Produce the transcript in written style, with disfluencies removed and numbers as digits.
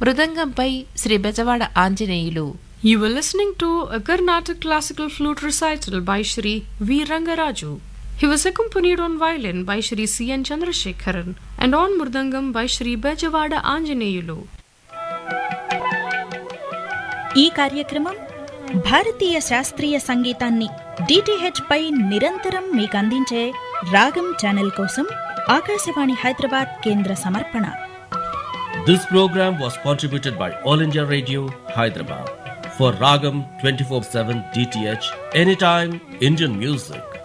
మృదంగంపై Shri Bezawada Anjaneyulu. You were listening to a Carnatic classical flute recital by Shri V. Rangaraju. He was accompanied on violin by Shri C. N. Chandrasekharan and on mridangam by Shri Bejavada Anjaneyulu. ఈ కార్యక్రమం భారతీయ శాస్త్రీయ సంగీతాన్ని DTH పై నిరంతరం మీకు అందించే రాగం channel కోసం ఆకాశవాణి హైదరాబాద్ కేంద్ర సమర్పణ. This program was contributed by All India Radio, Hyderabad. For Ragam 24/7 DTH, anytime Indian music.